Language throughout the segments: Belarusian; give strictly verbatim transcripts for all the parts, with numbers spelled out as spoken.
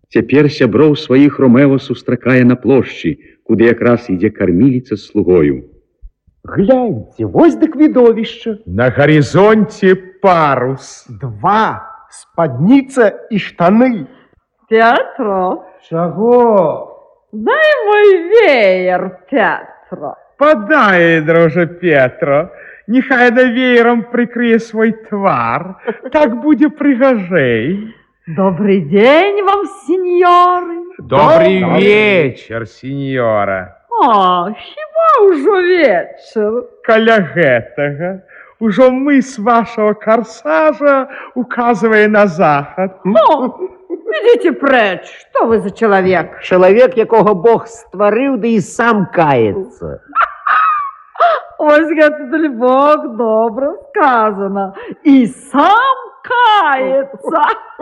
Цяпер сяброў сваіх Ромео сустракае на плошчы, куды якраз ідзе карміліца з слугою. Гляньте, вось дык відовішча. На гаризонте парус. Два, спадніца і штаны. Петро. Чаго? Дай мой веер, Петро. Подай, друже Петро. Нехай да веером прикрые свой твар. Так буде пригожей. Добрый день вам, сеньоры. Добрый вечер, сеньора. А, хіба ўжо вечер? Каля гэтага, ужо мыс вашего корсажа указывае на захад. О, идите прэч, что вы за человек? Чалавек, якога Бог стварыў, да і сам каецца. Ось гэта дали Бог добра сказано. И сам кается.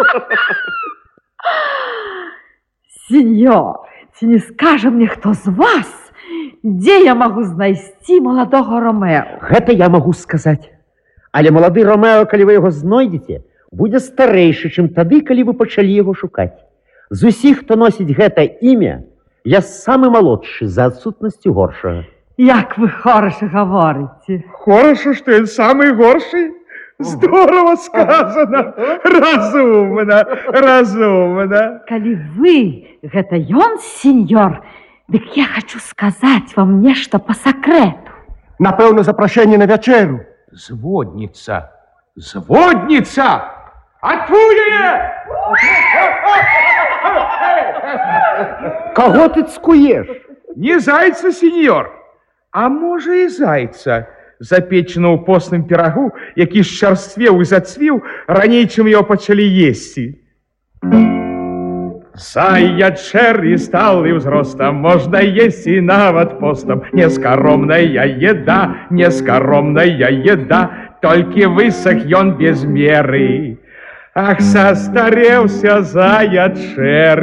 Сеньор, ці не скажа мне хто з вас, дзе я магу знайсці маладога Ромео? Гэта я магу сказаць. Але малады Ромео, калі вы яго знойдзеце, будзе старэйшы, чым тады, калі вы пачалі яго шукаць. З усіх, хто носіць гэта імя, я самы малодшы за адсутнасцю горшага. Як вы хорошо говорите. Хорошо, что он самый горший? Здорово сказано. Разумно, разумно. Калі вы, гэта ён, сеньор, дык я хочу сказаць вам нешта по сакрэту. Напэўна, запрашэнне на вячэру. Зводница, зводница! Откуда? Кого ты цкуеш? Не зайца, сеньор, а можа і зайца, запечена ў постным пірагу, які шчарствеў і зацвіў раней, чым яго пачалі есці. Заячэр і сталы ўзростам можна есці нават постам. Нескаромная еда, нескаромная еда, толькі высах ён без меры. Ах, састареўся заячэр.